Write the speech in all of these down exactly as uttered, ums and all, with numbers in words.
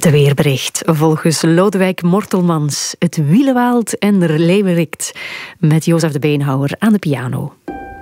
Het weerbericht volgens Lodewijk Mortelmans. Het wielen waalt en er leeuwen rikt. Met Jozef de Beenhouwer aan de piano.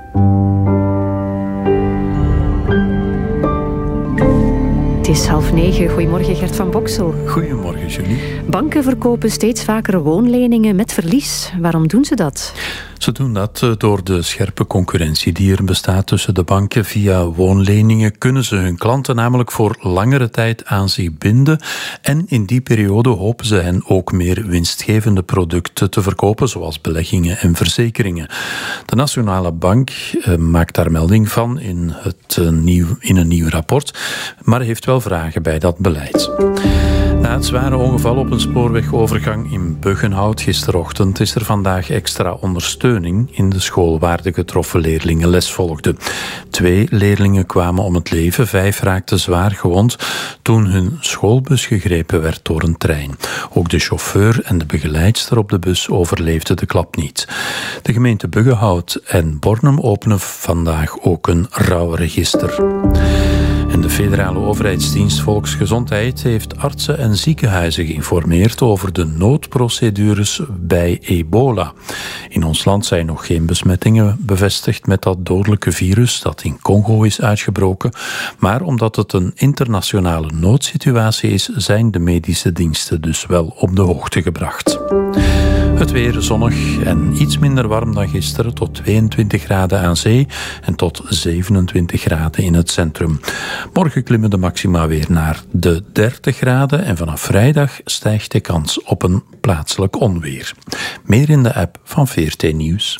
Het is half negen. Goedemorgen Gert van Boksel. Goedemorgen Julie. Banken verkopen steeds vaker woonleningen met verlies. Waarom doen ze dat? Ze doen dat door de scherpe concurrentie die er bestaat tussen de banken. Via woonleningen kunnen ze hun klanten namelijk voor langere tijd aan zich binden. En in die periode hopen ze hen ook meer winstgevende producten te verkopen, zoals beleggingen en verzekeringen. De Nationale Bank eh, maakt daar melding van in, het, uh, nieuw, in een nieuw rapport, maar heeft wel vragen bij dat beleid. Na het zware ongeval op een spoorwegovergang in Buggenhout gisterochtend is er vandaag extra ondersteuning in de school waar de getroffen leerlingen les volgden. Twee leerlingen kwamen om het leven, vijf raakten zwaar gewond toen hun schoolbus gegrepen werd door een trein. Ook de chauffeur en de begeleidster op de bus overleefden de klap niet. De gemeente Buggenhout en Bornem openen vandaag ook een rouwregister. En de federale overheidsdienst Volksgezondheid heeft artsen en ziekenhuizen geïnformeerd over de noodprocedures bij ebola. In ons land zijn nog geen besmettingen bevestigd met dat dodelijke virus dat in Congo is uitgebroken. Maar omdat het een internationale noodsituatie is, zijn de medische diensten dus wel op de hoogte gebracht. Het weer zonnig en iets minder warm dan gisteren, tot tweeëntwintig graden aan zee en tot zevenentwintig graden in het centrum. Morgen klimmen de maxima weer naar de dertig graden en vanaf vrijdag stijgt de kans op een plaatselijk onweer. Meer in de app van V R T Nieuws.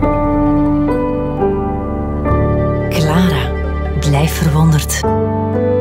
Clara, blijf verwonderd.